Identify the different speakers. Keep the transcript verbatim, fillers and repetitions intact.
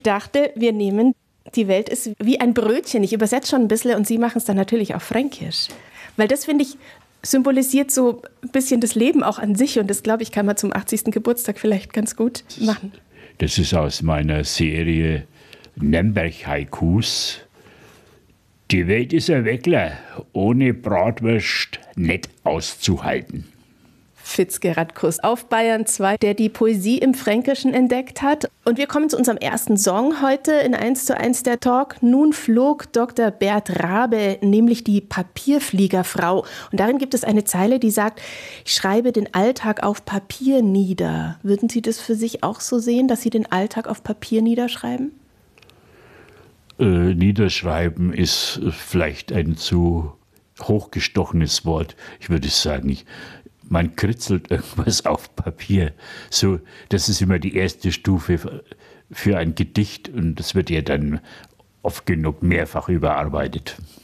Speaker 1: dachte, wir nehmen Die Welt ist wie ein Brötchen. Ich übersetze schon ein bisschen und Sie machen es dann natürlich auf Fränkisch. Weil das, finde ich, symbolisiert so ein bisschen das Leben auch an sich. Und das, glaube ich, kann man zum achtzigsten Geburtstag vielleicht ganz gut machen.
Speaker 2: Das ist aus meiner Serie Nemberg-Haikus. Die Welt ist ein Weckler, ohne Bratwurst nicht auszuhalten.
Speaker 1: Fitzgerald Kuss auf Bayern zwei, der die Poesie im Fränkischen entdeckt hat. Und wir kommen zu unserem ersten Song heute in eins zu eins der Talk. Nun flog Doktor Bert Raabe, nämlich die Papierfliegerfrau. Und darin gibt es eine Zeile, die sagt, ich schreibe den Alltag auf Papier nieder. Würden Sie das für sich auch so sehen, dass Sie den Alltag auf Papier niederschreiben?
Speaker 2: Äh, niederschreiben ist vielleicht ein zu hochgestochenes Wort. Ich würde sagen, ich man kritzelt irgendwas auf Papier. So, das ist immer die erste Stufe für ein Gedicht und das wird ja dann oft genug mehrfach überarbeitet.